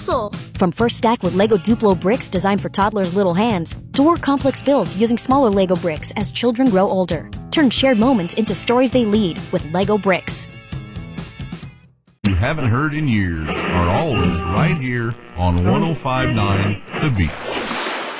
castle. From first stack with Lego Duplo bricks designed for toddlers' little hands, to more complex builds using smaller Lego bricks as children grow older. Turn shared moments into stories they lead with Lego bricks. You haven't heard in years are always right here on 105.9 The Beach.